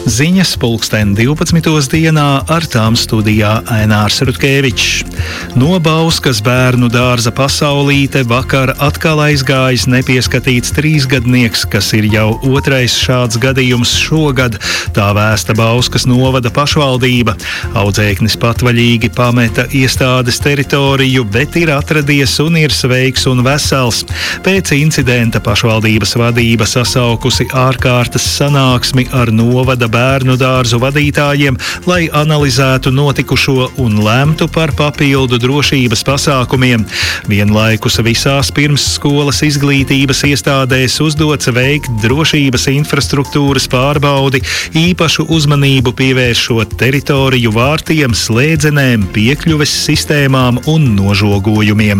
Ziņas pulksten 12. dienā, ar tām studijā Ainārs Rutkevičs. No Bauskas bērnu dārza pasaulīte vakar atkal aizgājis nepieskatīts 3-gadnieks, kas ir jau otrais šāds gadījums šogad. Tā vēsta Bauskas novada pašvaldība. Audzēknis patvaļīgi pameta iestādes teritoriju, bet ir atradies un ir sveiks un vesels. Pēc incidenta pašvaldības vadība sasaukusi ārkārtas sanāksmi ar novada bērnu dārzu vadītājiem, lai analizētu notikušo un lemtu par papildu drošības pasākumiem. Vienlaikus visās pirmsskolas izglītības iestādēs uzdots veikt drošības infrastruktūras pārbaudi, īpašu uzmanību pievēršot teritoriju vārtiem, slēdzenēm, piekļuves sistēmām un nožogojumiem.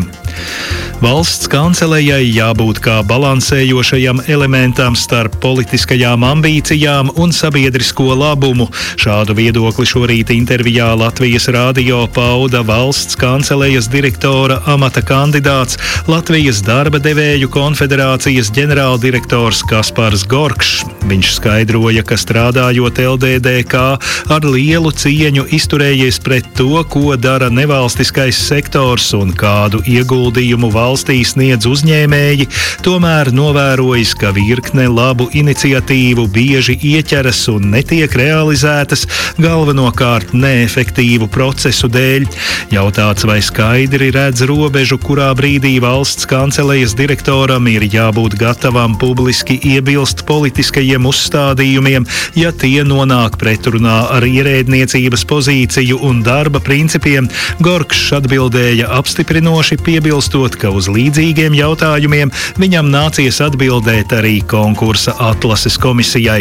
Valsts kancelejai jābūt kā balansējošajam elementam starp politiskajām ambīcijām un sabiedrisko labumu. Šādu viedokli šorīt intervijā Latvijas radio pauda valsts kancelejas direktora amata kandidāts, Latvijas darba devēju konfederācijas ģenerāldirektors Kaspars Gorkšs. Viņš skaidroja, ka strādājot LDDK ar lielu cieņu izturējies pret to, ko dara nevalstiskais sektors un kādu ieguldījumu valstī sniedz uzņēmēji, tomēr novērojis, ka virkne labu iniciatīvu bieži ieķeras un netiek realizētas, galvenokārt neefektīvu procesu dēļ. Jautāts, vai skaidri redz robežu, kurā brīdī valsts kancelejas direktoram ir jābūt gatavam publiski iebilst politiskajiem uzstādījumiem, ja tie nonāk pretrunā ar ierēdniecības pozīciju un darba principiem, Gorkšs atbildēja apstiprinoši, piebilstot, ka uz līdzīgiem jautājumiem viņam nācies atbildēt arī konkursa atlases komisijai.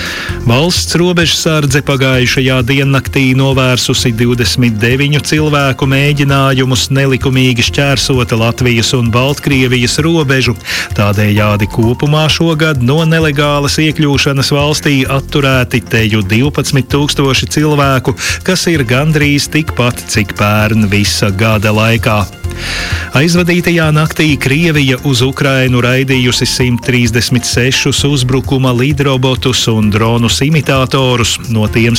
Valsts robežsardze pagājušajā diennaktī novērsusi 29 cilvēku mēģinājumus nelikumīgi šķērsot Latvijas un Baltkrievijas robežu. Tādējādi kopumā šogad no nelegālas iekļūšanas valstī atturēti teju 12,000 cilvēku, kas ir gandrīz tikpat, cik pērn visa gada laikā. Aizvadītajā naktī Krievija uz Ukrainu raidījusi 136 uzbrukuma lidrobotus un dronus imitātorus, no tiem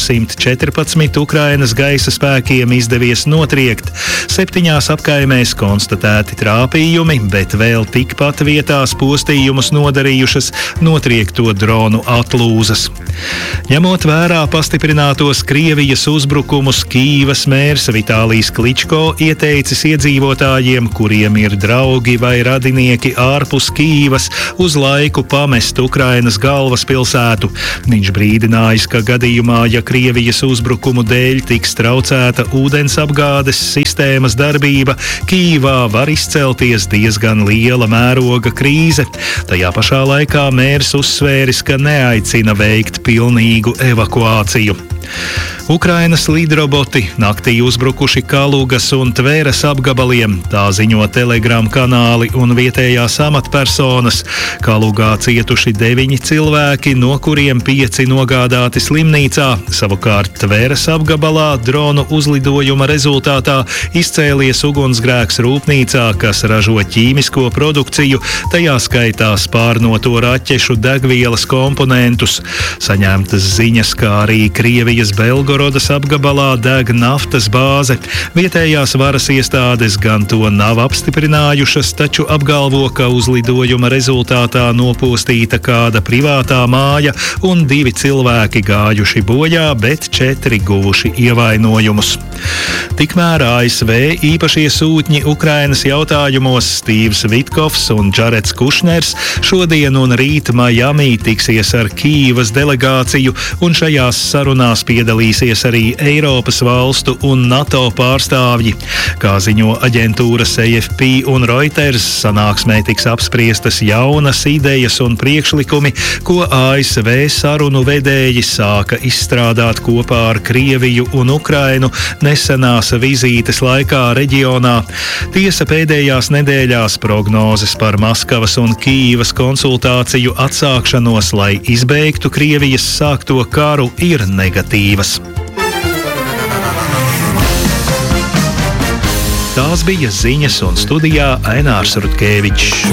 114 Ukrainas gaisa spēkiem izdevies notriekt. 7 apkaimēs konstatēti trāpījumi, bet vēl tikpat vietās postījumus nodarījušas notriekto dronu atlūzas. Ņemot vērā pastiprinātos Krievijas uzbrukumus, Kīivas mērs Vitālijs Kličko ieteicis iedzīvotājiem, kuriem ir draugi vai radinieki ārpus Kīivas, uz laiku pamest Ukrainas galvaspilsētu. Viņš brīdinājis, ka gadījumā, ja Krievijas uzbrukumu dēļ tiks traucēta ūdensapgādes sistēmas darbība, Kīivā var izcelties diezgan liela mēroga krīze. Tajā pašā laikā mērs uzsvēris, ka neaicina veikt pilnīgu evakuāciju. Ukrainas lidroboti naktī uzbrukuši Kalugas un Tveres apgabaliem, tā ziņo Telegram kanāli un vietējās amatpersonas. Kalugā cietuši 9 cilvēki, no kuriem 5 nogādāti slimnīcā. Savukārt Tveres apgabalā dronu uzlidojuma rezultātā izcēlies ugunsgrēks rūpnīcā, kas ražo ķīmisko produkciju, tajā skaitā spārnoto raķešu degvielas komponentus. Saņemtas ziņas, kā arī Krievijas Belgorodas apgabalā deg naftas bāze. Vietējās varas iestādes gan to nav apstiprinājušas, taču apgalvo, ka uzlidojuma rezultātā nopostīta kāda privātā māja un 2 cilvēki gājuši bojā, bet 4 guvuši ievainojumus. Tikmēr ASV īpašie sūtņi Ukrainas jautājumos Stīvs Vitkovs un Džareds Kušners šodien un rīt Miami tiksies ar Kīivas delegāciju, un šajās sarunās piedalīsies arī Eiropas valstu un NATO pārstāvji. Kā ziņo aģentūras AFP un Reuters, sanāksmē tiks apspriestas jaunas idejas un priekšlikumi, ko ASV sarunu vedēji sāka izstrādāt kopā ar Krieviju un Ukrainu nesenās vizītes laikā reģionā. Tiesa pēdējās nedēļās prognozes par Maskavas un Kīivas konsultāciju atsākšanos, lai izbeigtu Krievijas sākto karu, ir negatīvas. Tās bija ziņas, un studijā Ainārs Rutkevičs.